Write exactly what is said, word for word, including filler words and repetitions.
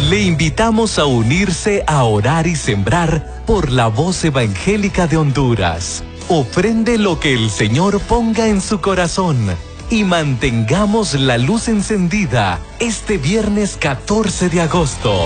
Le invitamos a unirse a orar y sembrar por la voz evangélica de Honduras. Ofrende lo que el Señor ponga en su corazón y mantengamos la luz encendida este viernes catorce de agosto.